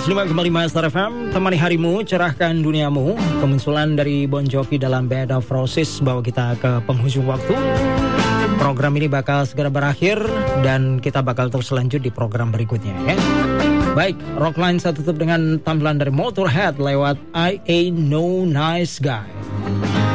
105,5 Star FM, temani harimu, cerahkan duniamu. Kemunculan dari Bon Jovi dalam Bed of Roses bawa kita ke penghujung waktu. Program ini bakal segera berakhir dan kita bakal terus lanjut di program berikutnya ya. Baik, Rockline saya tutup dengan tampilan dari Motorhead lewat I Ain't No Nice Guy.